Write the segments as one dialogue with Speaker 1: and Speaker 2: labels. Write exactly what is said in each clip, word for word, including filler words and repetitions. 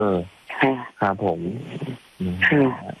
Speaker 1: เออ
Speaker 2: ค่ะ
Speaker 1: ครับผม
Speaker 2: ค่ะ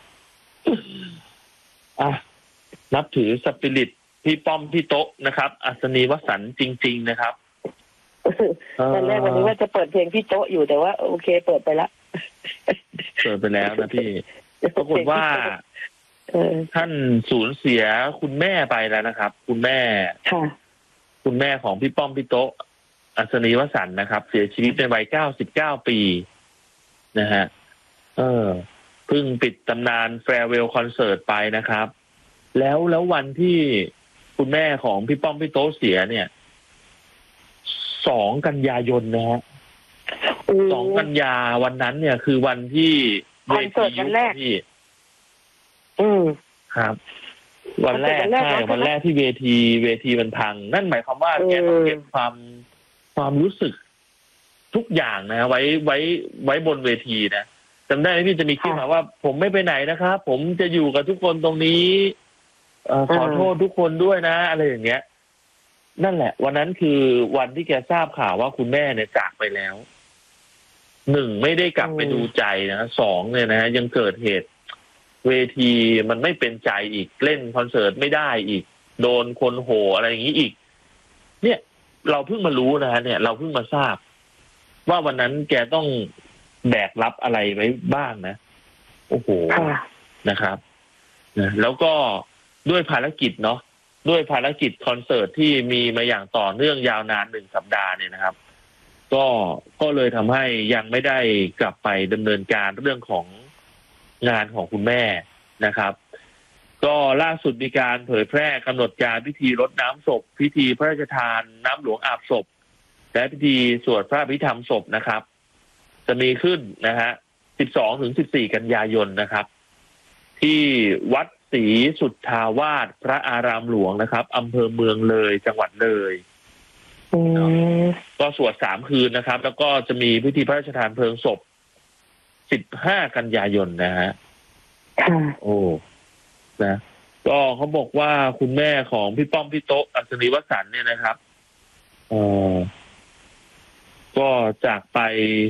Speaker 1: อ่ะนับถือสปิริตพี่ป้อมพี่โต๊ะนะครับ อัศนีวสันต์จริง ๆ นะครับ
Speaker 2: ตอนแรกวันนี้ว่าจะเปิดเพลงพี่โต๊ะอยู่แต่ว่าโอเคเปิดไปละ
Speaker 1: เปิดไปแล้วนะพี่ปรากฏว่าท่านสูญเสียคุณแม่ไปแล้วนะครับ คุณแม่คุณแม่ของพี่ป้อมพี่โต๊ะอัศนีวสันต์นะครับ เสียชีวิตในวัยเก้าสิบเก้าปีนะฮะเออเพิ่งปิดตำนานแฟร์เวลคอนเสิร์ตไปนะครับแล้วแล้ววันที่คุณแม่ของพี่ป้อมพี่โต๊ะเสียเนี่ยสองกันยายนนะฮะสองกันยาวันนั้นเนี่ยคือวันที่เวทียุคที่
Speaker 2: อืม
Speaker 1: ครับ วันแรกใช่วันแรกที่เวทีเวทีมันพังนั่นหมายความว่าแกต้องเก็บความความรู้สึกทุกอย่างนะไว้ไว้ไว้บนเวทีนะจำได้ไหมพี่จะมีคลิปมาว่าผมไม่ไปไหนนะครับผมจะอยู่กับทุกคนตรงนี้เอ่อขอโทษทุกคนด้วยนะอะไรอย่างเงี้ยนั่นแหละวันนั้นคือวันที่แกทราบข่าวว่าคุณแม่เนี่ยจากไปแล้วหนึ่งไม่ได้กลับไปดูใจนะสองเนี่ยนะยังเกิดเหตุเวทีมันไม่เป็นใจอีกเล่นคอนเสิร์ตไม่ได้อีกโดนคนโห่อะไรอย่างนี้อีกเนี่ยเราเพิ่งมารู้นะฮะเนี่ยเราเพิ่งมาทราบว่าวันนั้นแกต้องแบกรับอะไรไว้บ้างนะโอ้โหนะครับนะแล้วก็ด้วยภารกิจเนาะด้วยภารกิจคอนเสิร์ตที่มีมาอย่างต่อเนื่องยาวนานหนึ่งสัปดาห์เนี่ยนะครับก็ก็เลยทำให้ยังไม่ได้กลับไปดำเนินการเรื่องของงานของคุณแม่นะครับก็ล่าสุดมีการเผยแพร่กำหนดการพิธีรดน้ำศพพิธีพระราชทานน้ำหลวงอาบศพและพิธีสวดพระอภิธรรมศพนะครับจะมีขึ้นนะฮะสิบสองถึงสิบสี่กันยายนนะครับที่วัดศรีสุทธาวาสพระอารามหลวงนะครับอำเภอเมืองเลยจังหวัดเลยก็สวดสามคืนนะครับแล้วก็จะมีพิธีพระราชทานเพลิงศพสิบห้ากันยายนนะฮะโอ้นะก็เขาบอกว่าคุณแม่ของพี่ป้อมพี่โต๊ะอัศนีวสันต์เนี่ยนะครับเออก็จากไป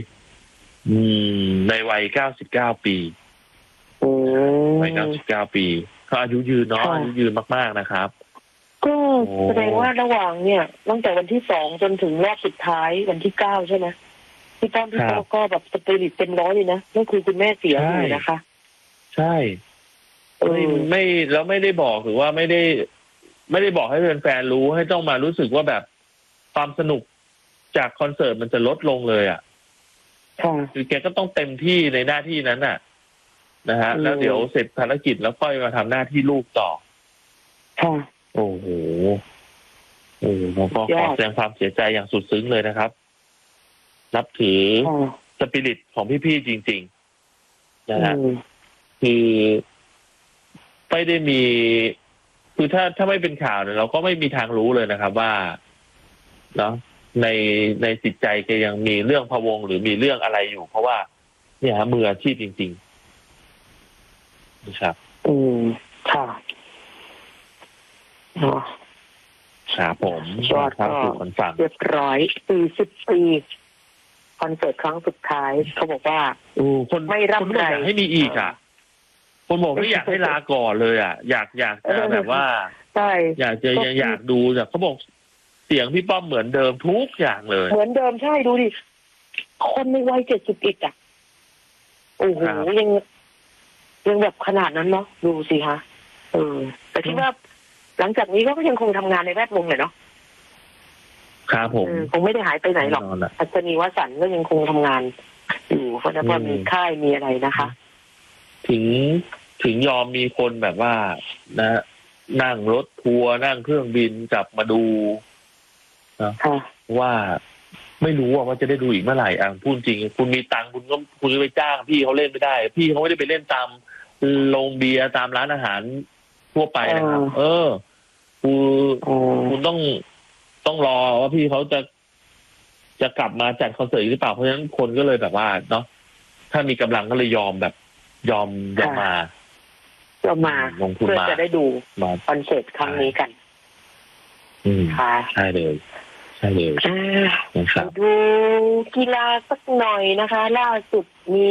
Speaker 1: ในวัยเก้าสิบเก้าปีวัยเก้าสิบเก้าปีเขาอายุยืนเนาะอายุยืนมากๆนะครับ
Speaker 2: ก็แสดงว่าระหว่างเนี่ยตั้งแต่วันที่สองจนถึงรอบสุดท้ายวันที่เก้าใช่ไหมพี่ป้อมพี่โต๊ะก็แบบสปิริตเต็มร้อยเลยนะนั่นคือคุณแม่เสียเลยนะคะ
Speaker 1: ใช่ไม่ไม่แล้วไม่ได้บอกหรือว่าไม่ได้ไม่ได้บอกให้แฟนๆรู้ให้ต้องมารู้สึกว่าแบบความสนุกจากคอนเสิร์ตมันจะลดลงเลยอ่ะคือแกก็ต้องเต็มที่ในหน้าที่นั้นน่ะนะฮะแล้วเดี๋ยวเสร็จภารกิจแล้วค่อยมาทำหน้าที่ลูกต่อโอ้โหโอ้ผมก็ขอแสดงความเสียใจอย่างสุดซึ้งเลยนะครับนับถือสปิริตของพี่ๆจริงๆนะฮะคือไม่ได้มีคือถ้าถ้าไม่เป็นข่าวเนี่ยเราก็ไม่มีทางรู้เลยนะครับว่าเนาะในในจิตใจแกยังมีเรื่องพะวงหรือมีเรื่องอะไรอยู่เพราะว่าเนี่ยมืออาชีพจริงๆนะครับ
Speaker 2: อืมค่ะ
Speaker 1: ครับผม
Speaker 2: ยอดก็เรียบร้อยสี่สิบปีคอนเสิร์ตครั้งสุดท้ายเขาบอกว่า
Speaker 1: คนไม่ร่ำไรอยากให้มีอีกอ่ะคนบอกไม่อยากให้ลาก่อนเลยอ่ะอยากอยากจะแบบว่า
Speaker 2: ใช่
Speaker 1: อยากจะอยากดูแต่เขาบอกเสียงพี่ป้อมเหมือนเดิมทุกอย่างเลย
Speaker 2: เหมือนเดิมใช่ดูดิคนในวัยเจ็ดสิบเอ็ดอ่ะโอ้โหยังยังแบบขนาดนั้นเนาะดูสิฮะเออแต่ที่ว่าหลังจากนี้ก็ยังคงทำงานในแวดวงเลยเนาะ
Speaker 1: ครับผม
Speaker 2: คงไม่ได้หายไปไหนหรอกอัศนีวสันต์ก็ยังคงทำงานอยู่เพราะว่ามีค่ายมีอะไรนะคะ
Speaker 1: ถึงถึงยอมมีคนแบบว่านะนั่งรถทัวร์นั่งเครื่องบินกลับมาดูนะว่าไม่รู้ว่าจะได้ดูอีกเมื่อไหร่อ่ะพูดจริงคุณมีตังค์คุณก็คุณไปจ้างพี่เขาเล่นไม่ได้พี่เขาไม่ได้ไปเล่นตามโรงเบียร์ตามร้านอาหารทั่วไปนะครับเออคุณคุณต้องต้องรอว่าพี่เขาจะจะกลับมาจัดคอนเสิร์ตหรือเปล่าเพราะฉะนั้นคนก็เลยแบบว่าเนาะถ้ามีกำลังก็เลยยอมแบบยอมยอมม
Speaker 2: ายอมมาเพื่อจะได้ดูคอนเสิร์ตครั้งนี้กัน
Speaker 1: อืมใช่เลยใช่เลย
Speaker 2: อ่า
Speaker 1: นะครับ
Speaker 2: ดูกีฬาสักหน่อยนะคะ ล่าสุดมี